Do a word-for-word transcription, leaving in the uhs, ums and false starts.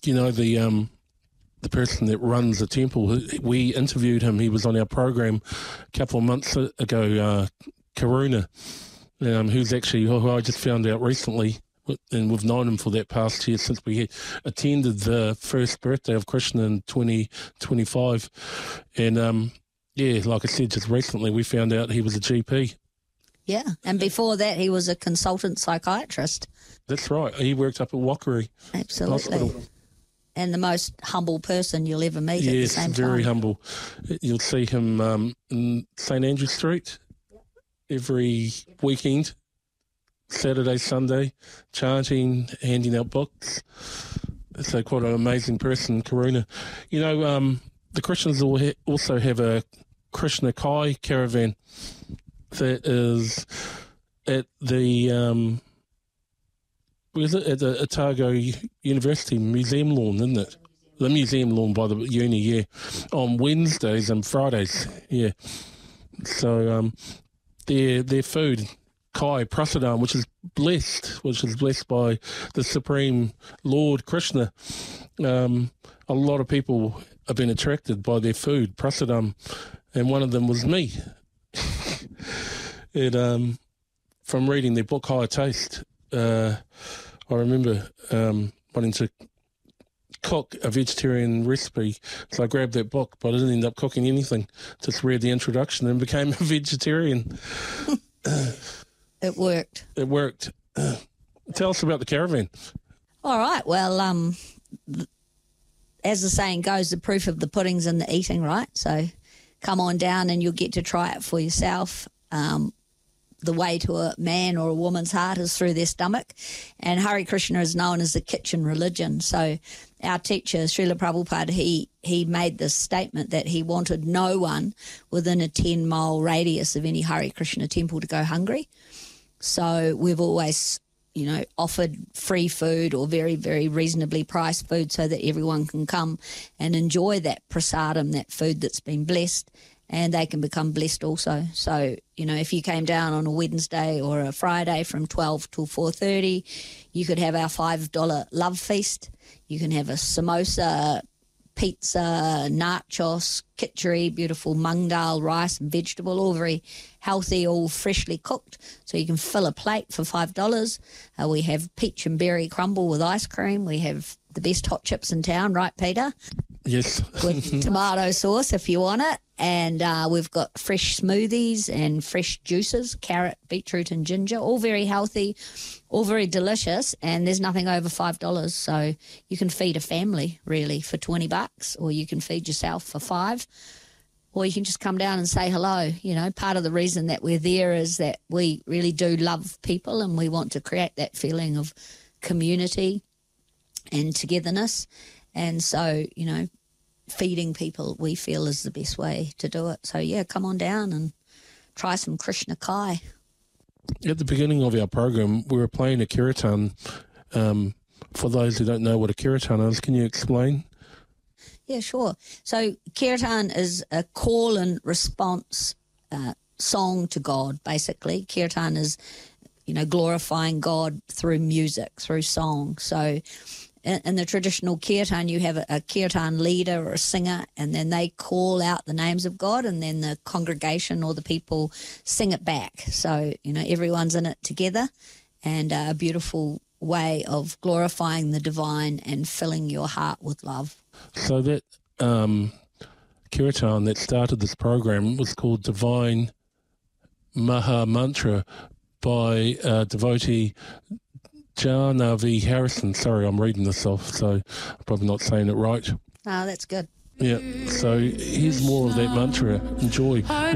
you know, the um, the person that runs the temple, we interviewed him. He was on our program a couple of months ago, uh, Karuna, um, who's actually, who I just found out recently, and we've known him for that past year since we attended the first birthday of Krishna in twenty twenty-five. And, um, yeah, like I said, just recently we found out he was a G P. Yeah, and before that he was a consultant psychiatrist. That's right. He worked up at Wakari Absolutely. Hospital. And the most humble person you'll ever meet yes, at the same time. Yes, very humble. You'll see him um, in St Andrew Street every weekend, Saturday, Sunday, chanting, handing out books. So quite an amazing person, Karuna. You know, um, the Christians also have a Krishna Kai caravan that is at the um, where is it? At the Otago University Museum lawn, isn't it? The museum lawn by the uni, yeah. On Wednesdays and Fridays, yeah. So um, their their food, Kai Prasadam, which is blessed, which is blessed by the Supreme Lord Krishna. Um, a lot of people have been attracted by their food, Prasadam, and one of them was me. It um, from reading their book Higher Taste, uh, I remember um, wanting to cook a vegetarian recipe, so I grabbed that book, but I didn't end up cooking anything. Just read the introduction and became a vegetarian. It worked. It worked. Uh, tell us about the caravan. All right. Well, um, as the saying goes, the proof of the pudding's in the eating, right? So come on down and you'll get to try it for yourself. Um, the way to a man or a woman's heart is through their stomach. And Hare Krishna is known as the kitchen religion. So our teacher, Srila Prabhupada, he, he made this statement that he wanted no one within a ten-mile radius of any Hare Krishna temple to go hungry. So we've always, you know, offered free food or very, very reasonably priced food so that everyone can come and enjoy that prasadam, that food that's been blessed, and they can become blessed also. So, you know, if you came down on a Wednesday or a Friday from twelve till four thirty, you could have our five dollar love feast. You can have a samosa, pizza, nachos, khichdi, beautiful mung dal, rice and vegetable, all very healthy, all freshly cooked. So you can fill a plate for five dollars. Uh, we have peach and berry crumble with ice cream. We have the best hot chips in town, right, Peter? Yes. With tomato sauce if you want it. And uh, we've got fresh smoothies and fresh juices, carrot, beetroot and ginger, all very healthy, all very delicious, and there's nothing over five dollars. So you can feed a family, really, for twenty bucks, or you can feed yourself for five, or you can just come down and say hello. You know, part of the reason that we're there is that we really do love people and we want to create that feeling of community and togetherness. And so, you know, feeding people we feel is the best way to do it. So, yeah, come on down and try some Krishna Kai. At the beginning of our program, we were playing a kirtan. Um, for those who don't know what a kirtan is, can you explain? Yeah, sure. So kirtan is a call and response uh, song to God, basically. Kirtan is, you know, glorifying God through music, through song. So in, in the traditional kirtan, you have a, a kirtan leader or a singer, and then they call out the names of God, and then the congregation or the people sing it back. So, you know, everyone's in it together, and uh, a beautiful way of glorifying the divine and filling your heart with love. So that um, kirtan that started this program was called Divine Maha Mantra by uh, devotee Janavi Harrison. Sorry, I'm reading this off, so I'm probably not saying it right. Oh, that's good. Yeah, so here's more of that mantra. Enjoy.